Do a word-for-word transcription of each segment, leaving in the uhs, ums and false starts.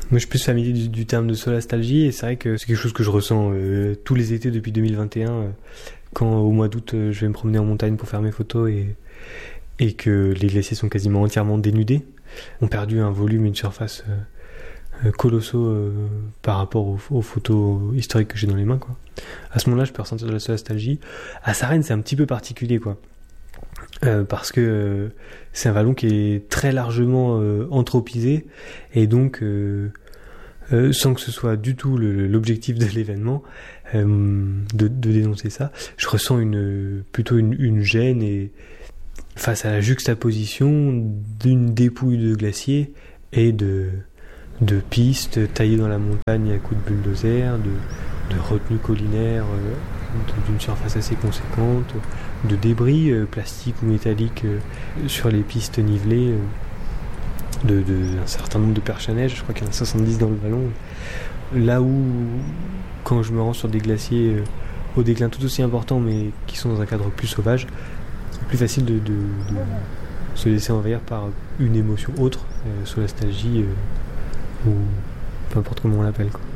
Moi, je suis plus familier du, du terme de solastalgie, et c'est vrai que c'est quelque chose que je ressens euh, tous les étés depuis deux mille vingt et un, euh, quand au mois d'août, euh, je vais me promener en montagne pour faire mes photos et, et que les glaciers sont quasiment entièrement dénudés, ont perdu un volume et une surface euh, euh, colossaux euh, par rapport aux, aux photos historiques que j'ai dans les mains, quoi. À ce moment-là, je peux ressentir de la solastalgie. À Sarenne, c'est un petit peu particulier, quoi. Euh, parce que euh, c'est un vallon qui est très largement euh, anthropisé, et donc euh, euh, sans que ce soit du tout le, l'objectif de l'événement euh, de, de dénoncer ça, je ressens une, plutôt une, une gêne et face à la juxtaposition d'une dépouille de glacier et de, de pistes taillées dans la montagne à coups de bulldozer, de, de retenues collinaires euh, d'une surface assez conséquente, de débris euh, plastiques ou métalliques euh, sur les pistes nivelées, euh, de, de, un certain nombre de perches à neige, je crois qu'il y en a soixante-dix dans le vallon. Là où, quand je me rends sur des glaciers euh, au déclin tout aussi important, mais qui sont dans un cadre plus sauvage, c'est plus facile de, de, de se laisser envahir par une émotion autre, euh, solastalgie, euh, ou peu importe comment on l'appelle, quoi.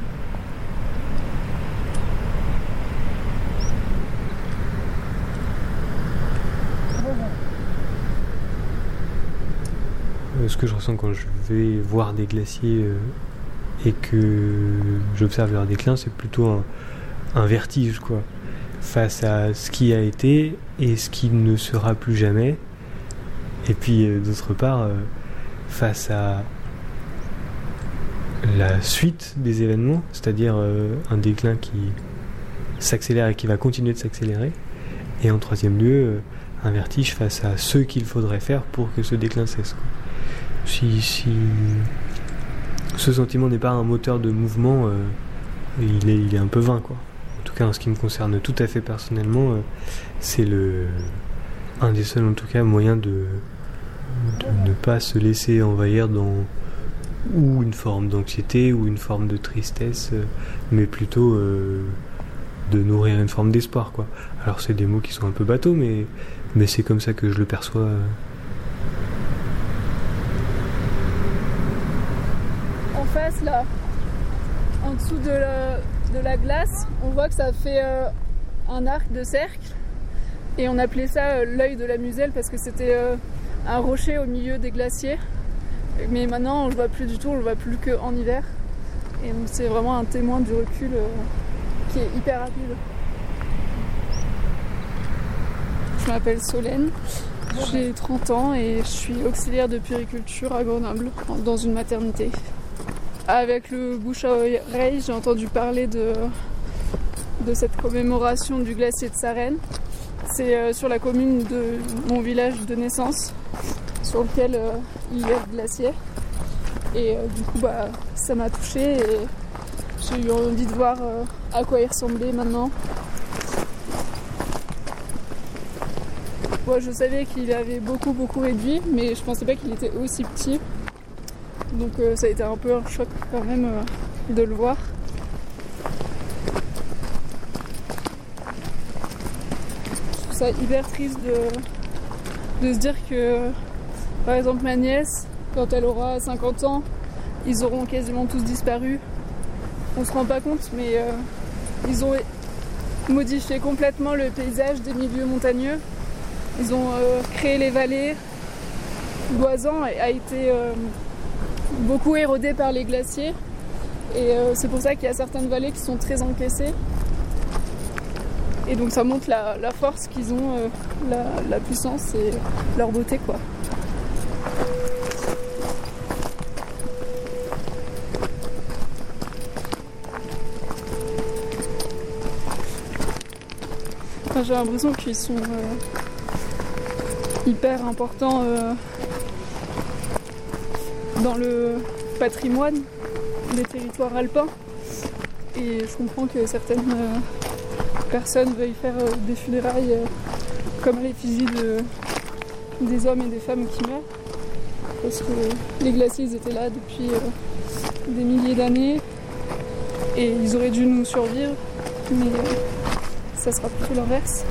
Ce que je ressens quand je vais voir des glaciers euh, et que j'observe leur déclin, c'est plutôt un, un vertige, quoi, face à ce qui a été et ce qui ne sera plus jamais. Et puis euh, d'autre part, euh, face à la suite des événements, c'est-à-dire euh, un déclin qui s'accélère et qui va continuer de s'accélérer. Et en troisième lieu, euh, un vertige face à ce qu'il faudrait faire pour que ce déclin cesse, quoi. Si, si ce sentiment n'est pas un moteur de mouvement, euh, il, est, il est un peu vain, quoi. En tout cas, en ce qui me concerne tout à fait personnellement, euh, c'est le, un des seuls, en tout cas, moyens de, de ne pas se laisser envahir dans ou une forme d'anxiété ou une forme de tristesse, euh, mais plutôt euh, de nourrir une forme d'espoir, quoi. Alors, c'est des mots qui sont un peu bateaux, mais, mais c'est comme ça que je le perçois. Euh, Face là, en dessous de la, de la glace, on voit que ça fait euh, un arc de cercle, et on appelait ça euh, l'œil de la Muselle parce que c'était euh, un rocher au milieu des glaciers, mais maintenant on le voit plus du tout, on le voit plus qu'en hiver, et donc c'est vraiment un témoin du recul euh, qui est hyper rapide. Je m'appelle Solène, j'ai trente ans et je suis auxiliaire de puériculture à Grenoble, dans une maternité. Avec le bouche à oreille, j'ai entendu parler de, de cette commémoration du glacier de Sarenne. C'est euh, sur la commune de mon village de naissance, sur lequel euh, il y a le glacier. Et euh, du coup, bah, ça m'a touchée et j'ai eu envie de voir euh, à quoi il ressemblait maintenant. Moi, je savais qu'il avait beaucoup, beaucoup réduit, mais je pensais pas qu'il était aussi petit. Donc euh, ça a été un peu un choc quand même euh, de le voir. Je trouve ça hyper triste de, de se dire que, par exemple, ma nièce, quand elle aura cinquante ans, ils auront quasiment tous disparu. On se rend pas compte, mais euh, ils ont modifié complètement le paysage des milieux montagneux. Ils ont euh, créé les vallées. Loisan a été euh, beaucoup érodé par les glaciers, et euh, c'est pour ça qu'il y a certaines vallées qui sont très encaissées, et donc ça montre la, la force qu'ils ont, euh, la, la puissance et leur beauté, quoi. Enfin, j'ai l'impression qu'ils sont euh, hyper importants euh, dans le patrimoine des territoires alpins, et je comprends que certaines euh, personnes veuillent faire euh, des funérailles euh, comme à l'effigie de, des hommes et des femmes qui meurent, parce que les glaciers ils étaient là depuis euh, des milliers d'années et ils auraient dû nous survivre, mais euh, ça sera plutôt l'inverse.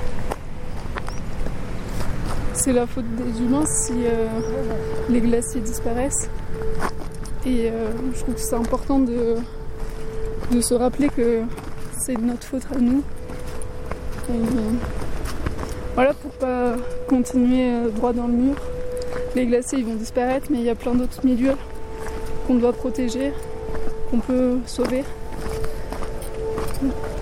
C'est la faute des humains si euh, les glaciers disparaissent. Et euh, je trouve que c'est important de, de se rappeler que c'est de notre faute à nous. Et, voilà, pour pas continuer droit dans le mur. Les glaciers ils vont disparaître, mais il y a plein d'autres milieux qu'on doit protéger, qu'on peut sauver.